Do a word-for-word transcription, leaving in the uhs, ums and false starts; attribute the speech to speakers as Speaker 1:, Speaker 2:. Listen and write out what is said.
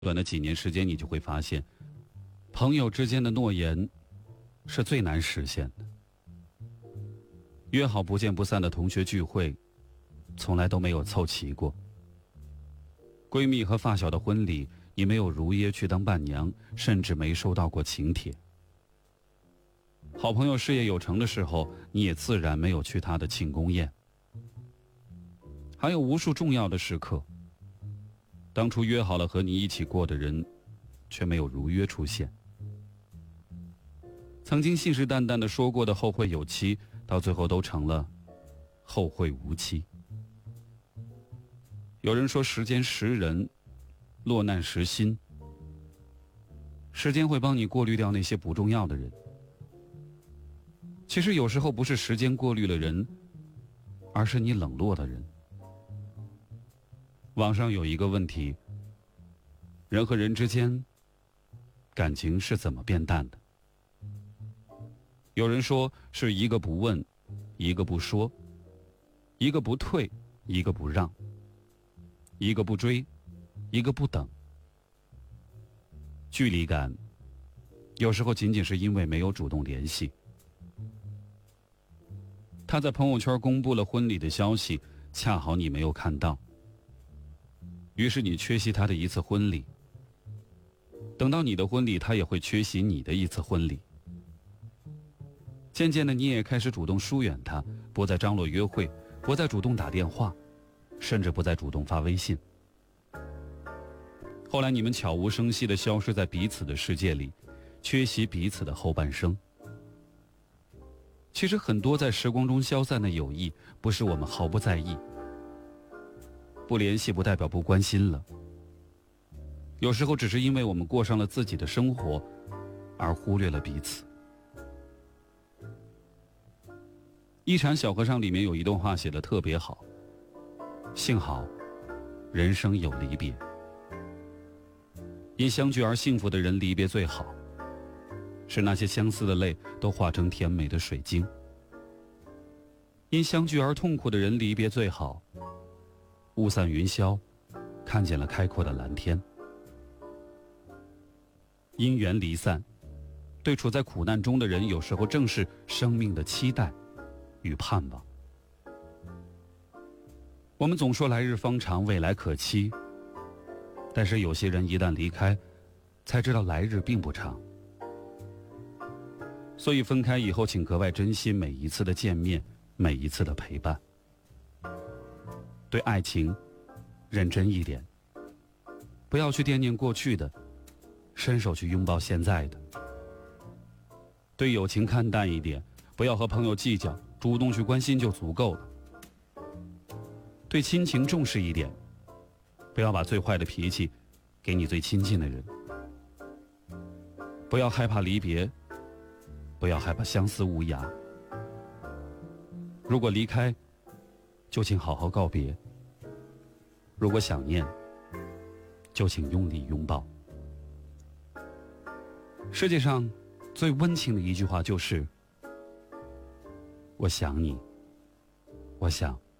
Speaker 1: 短的几年时间，你就会发现，朋友之间的诺言是最难实现的。约好不见不散的同学聚会，从来都没有凑齐过。闺蜜和发小的婚礼，你没有如约去当伴娘，甚至没收到过请帖。好朋友事业有成的时候，你也自然没有去他的庆功宴。还有无数重要的时刻，当初约好了和你一起过的人，却没有如约出现。曾经信誓旦旦地说过的后会有期，到最后都成了后会无期。有人说时间识人，落难识心。时间会帮你过滤掉那些不重要的人。其实有时候不是时间过滤了人，而是你冷落了人。网上有一个问题，人和人之间感情是怎么变淡的？有人说是一个不问，一个不说，一个不退，一个不让，一个不追，一个不等。距离感有时候仅仅是因为没有主动联系。他在朋友圈公布了婚礼的消息，恰好你没有看到，于是你缺席他的一次婚礼。等到你的婚礼，他也会缺席你的一次婚礼。渐渐的，你也开始主动疏远他，不再张罗约会，不再主动打电话，甚至不再主动发微信。后来你们悄无声息地消失在彼此的世界里，缺席彼此的后半生。其实很多在时光中消散的友谊，不是我们毫不在意，不联系不代表不关心了，有时候只是因为我们过上了自己的生活，而忽略了彼此。一禅小和尚里面有一段话写得特别好，幸好人生有离别，因相聚而幸福的人离别最好，使那些相思的泪都化成甜美的水晶。因相聚而痛苦的人离别最好，雾散云消，看见了开阔的蓝天。因缘离散，对处在苦难中的人，有时候正是生命的期待与盼望。我们总说来日方长，未来可期，但是有些人一旦离开，才知道来日并不长。所以分开以后，请格外珍惜每一次的见面，每一次的陪伴。对爱情认真一点，不要去惦念过去的，伸手去拥抱现在的。对友情看淡一点，不要和朋友计较，主动去关心就足够了。对亲情重视一点，不要把最坏的脾气给你最亲近的人。不要害怕离别，不要害怕相思无涯。如果离开，就请好好告别；如果想念，就请用力拥抱。世界上最温情的一句话就是：我想你，我想